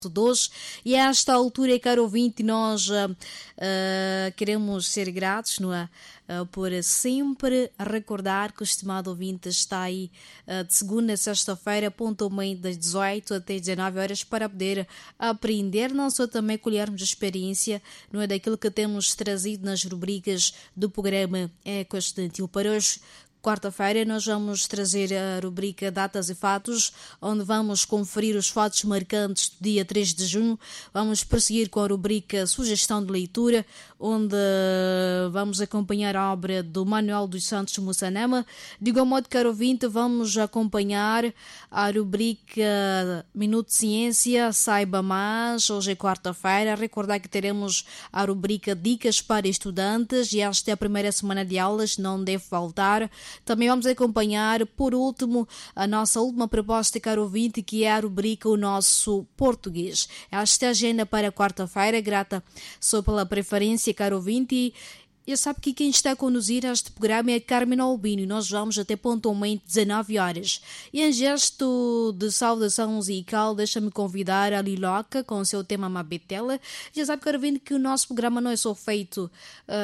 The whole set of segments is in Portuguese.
2. E a esta altura, caro ouvinte, nós queremos ser gratos, não é? Por sempre recordar que o estimado ouvinte está aí de segunda a sexta-feira, pontualmente das 18 até 19 horas, para poder aprender, não só também colhermos experiência, não é, daquilo que temos trazido nas rubricas do programa Eco Estudantil. Para hoje, quarta-feira, nós vamos trazer a rubrica Datas e Fatos, onde vamos conferir os fatos marcantes do dia 3 de junho. Vamos prosseguir com a rubrica Sugestão de Leitura, onde vamos acompanhar a obra do Manuel dos Santos Mussanama. De igual modo, caro ouvinte, vamos acompanhar a rubrica Minuto de Ciência, Saiba Mais. Hoje é quarta-feira. Recordar que teremos a rubrica Dicas para Estudantes, e esta é a primeira semana de aulas, não deve faltar. Também vamos acompanhar, por último, a nossa última proposta, caro ouvinte, que é a rubrica O Nosso Português. Esta é a agenda para quarta-feira, grata só pela preferência, caro ouvinte. E sabe que quem está a conduzir este programa é Carmen Albino, e nós vamos até pontualmente 19 horas. E em gesto de saudação musical, deixa-me convidar a Liloca com o seu tema Mabetela. Já sabe, caro ouvinte, que o nosso programa não é só feito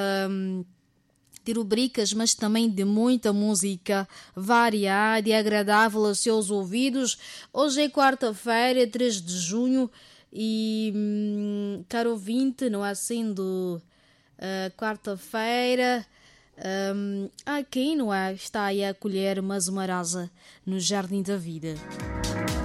de rubricas, mas também de muita música variada e agradável aos seus ouvidos. Hoje é quarta-feira, 3 de junho, e caro ouvinte, não é sendo quarta-feira, há quem não é, está aí a colher mais uma rosa no jardim da vida.